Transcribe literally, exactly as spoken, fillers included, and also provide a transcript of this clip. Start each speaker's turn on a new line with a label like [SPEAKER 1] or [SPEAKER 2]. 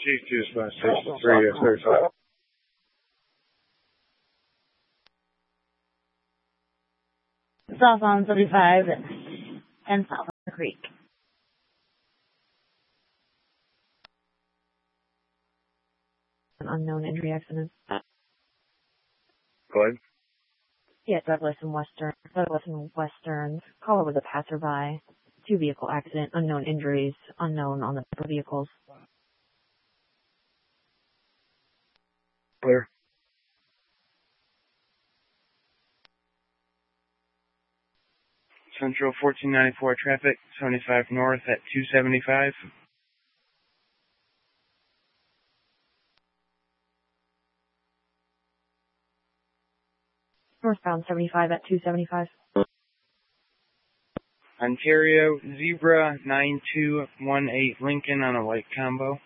[SPEAKER 1] G two is one sixty-three, thirty-five.
[SPEAKER 2] South on seventy-five and south on the creek. An unknown injury accident.
[SPEAKER 1] Go ahead.
[SPEAKER 2] Yeah, Douglas and Western. Douglas and Western. Caller was a passerby. Two vehicle accident. Unknown injuries. Unknown on the vehicles.
[SPEAKER 1] Clear. Central fourteen ninety-four traffic, seventy-five north at two seventy-five.
[SPEAKER 2] Northbound seventy-five at two seventy-five.
[SPEAKER 1] Ontario, Zebra nine two one eight Lincoln on a white combo.